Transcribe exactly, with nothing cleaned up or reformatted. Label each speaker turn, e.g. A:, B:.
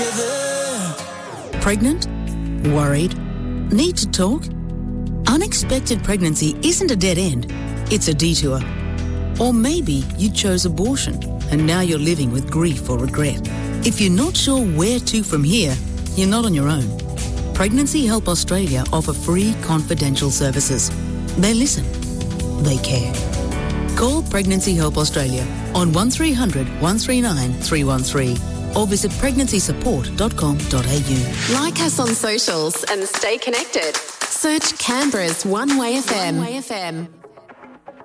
A: together.
B: Pregnant? Worried? Need to talk? Unexpected pregnancy isn't a dead end, it's a detour. Or maybe you chose abortion and now you're living with grief or regret. If you're not sure where to from here, you're not on your own. Pregnancy Help Australia offer free confidential services. They listen. They care. Call Pregnancy Help Australia on one three hundred, one three nine, three one three or visit pregnancy support dot com dot a u.
C: Like us on socials and stay connected. Search Canberra's One Way F M. One Way F M.